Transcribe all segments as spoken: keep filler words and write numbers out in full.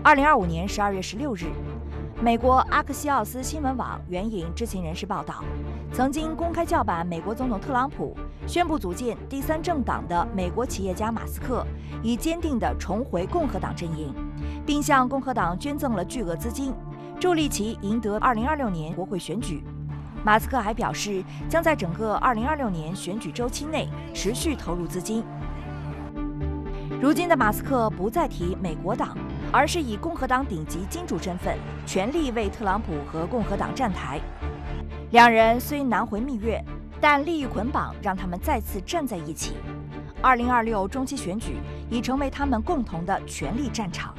二零二五年十二月十六日，美国阿克西奥斯新闻网援引知情人士报道，曾经公开叫板美国总统特朗普宣布组建第三政党的美国企业家马斯克，已坚定地重回共和党阵营，并向共和党捐赠了巨额资金，助力其赢得二零二六年国会选举。马斯克还表示，将在整个二零二六年选举周期内持续投入资金。如今的马斯克不再提美国党，而是以共和党顶级金主身份，全力为特朗普和共和党站台。两人虽难回蜜月，但利益捆绑让他们再次站在一起。二零二六中期选举已成为他们共同的权力战场。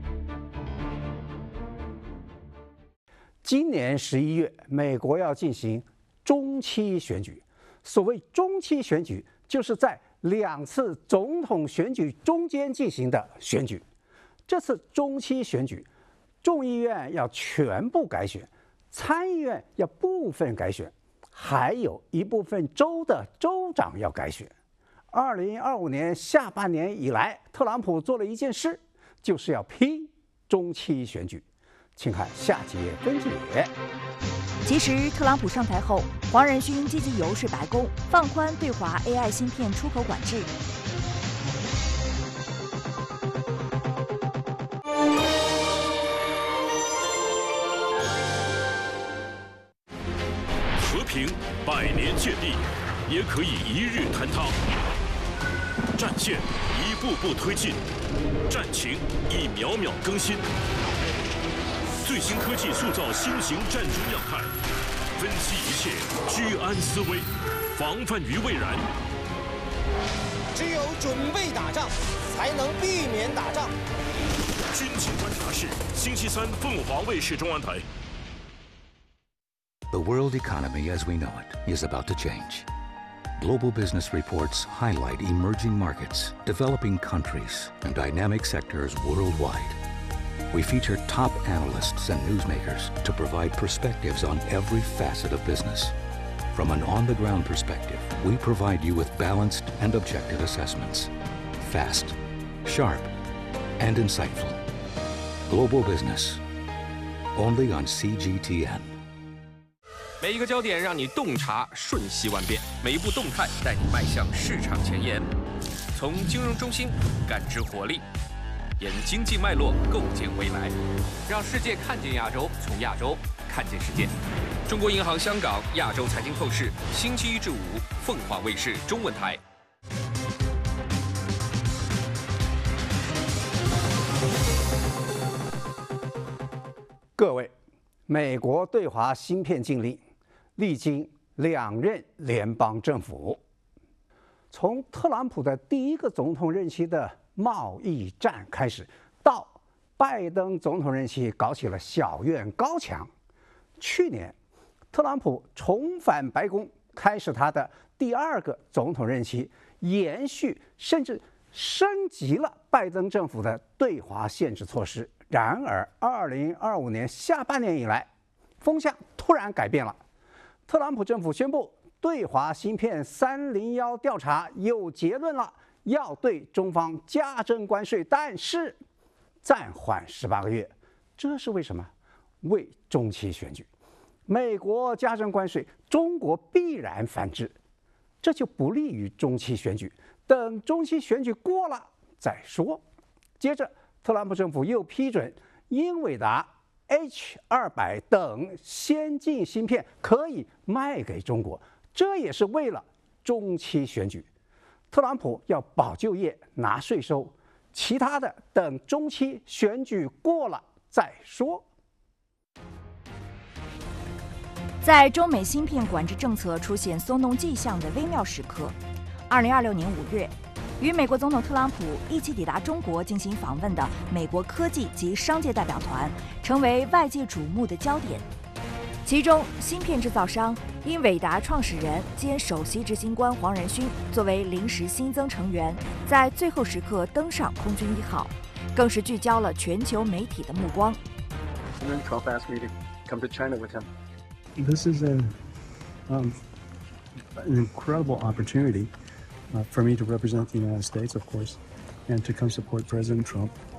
今年十一月，美国要进行中期选举。所谓中期选举，就是在两次总统选举中间进行的选举。这次中期选举，众议院要全部改选，参议院要部分改选，还有一部分州的州长要改选。二零二五年下半年以来，特朗普做了一件事，就是要拼中期选举。请看下节分解。 其实，特朗普上台后，黄仁勋积极游说白宫放宽对华 A I 芯片出口管制。 和平百年建立，也可以一日坍塌。战线一步步推进，战情一秒秒更新。最新科技塑造新型战争样态，分析一切，居安思危，防范于未然。 只有准备打仗，才能避免打仗。 军情观察室，星期三凤凰卫视中文台。 The world economy as we know it is about to change. Global business reports highlight emerging markets, developing countries, and dynamic sectors worldwide. We feature top analysts and newsmakers to provide perspectives on every facet of business. From an on-the-ground perspective, we provide you with balanced and objective assessments. Fast, sharp, and insightful. Global business. Only on C G T N. 每一个焦点让你洞察瞬息万变，每一步动态带你迈向市场前沿。从金融中心感知活力。沿经济脉络构建未来，让世界看见亚洲，从亚洲看见世界。中国银行香港亚洲财经透视，星期一至五，凤凰卫视中文台。 各位，美国对华芯片禁令历经两任联邦政府，从特朗普的第一个总统任期的贸易战开始，到拜登总统任期搞起了小院高墙。去年，特朗普重返白宫，开始他的第二个总统任期，延续甚至升级了拜登政府的对华限制措施。然而，二零二五年下半年以来，风向突然改变了。特朗普政府宣布，对华芯片三零一调查有结论了。要对中方加征关税，但是暂缓十八个月，这是为什么？为中期选举，美国加征关税，中国必然反制，这就不利于中期选举。等中期选举过了再说。接着，特朗普政府又批准英伟达 H 二百等先进芯片可以卖给中国，这也是为了中期选举。特朗普要保就业、拿税收，其他的等中期选举过了再说。 在中美芯片管制政策出现松动迹象的微妙时刻，二零二六年五月，与美国总统特朗普一起抵达中国进行访问的美国科技及商界代表团，成为外界瞩目的焦点。其中，芯片制造商英伟达创始人兼首席执行官黄仁勋作为临时新增成员，在最后时刻登上空军一号，更是聚焦了全球媒体的目光。 And then Trump asked me to come to China with him. This is a, um, an incredible opportunity uh, for me to represent the United States, of course, and to come support President Trump.